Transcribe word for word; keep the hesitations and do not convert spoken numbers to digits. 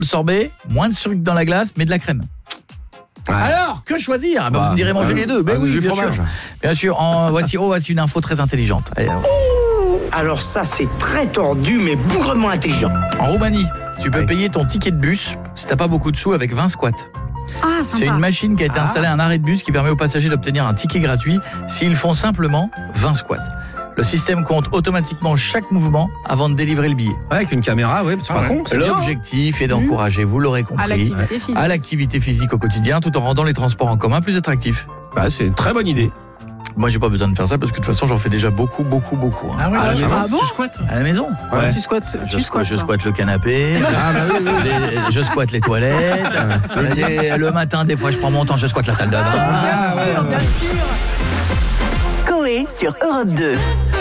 le sorbet, moins de sucre dans la glace, mais de la crème. Ouais. Alors, que choisir? Ah bah, bah, vous me direz manger euh, les deux. Ben oui, bien sûr. Bien sûr, en, voici, oh, voici une info très intelligente. Allez, alors. alors ça, c'est très tordu, mais bougrement intelligent. En Roumanie, tu peux ouais. payer ton ticket de bus si t'as pas beaucoup de sous avec vingt squats. Ah, c'est une machine qui a été ah. installée à un arrêt de bus qui permet aux passagers d'obtenir un ticket gratuit s'ils font simplement vingt squats. Le système compte automatiquement chaque mouvement avant de délivrer le billet. Ouais, avec une caméra, ouais, c'est ah pas ouais. con. C'est L'objectif bien. est d'encourager, vous l'aurez compris, à l'activité physique. à l'activité physique au quotidien, tout en rendant les transports en commun plus attractifs. Bah, c'est une très bonne idée. Moi, j'ai pas besoin de faire ça parce que de toute façon, j'en fais déjà beaucoup, beaucoup, beaucoup. Hein. Ah ouais, à la maison, maison. Ah bon? Tu squattes à la maison. Ouais. Tu squattes, je, tu squattes, je squatte le canapé. Ah, bah oui, oui. Les, je squatte les toilettes. les, le matin, des fois, je prends mon temps, je squatte la salle de bain. Ah, bien sûr, bien sûr. Coé sur Europe deux.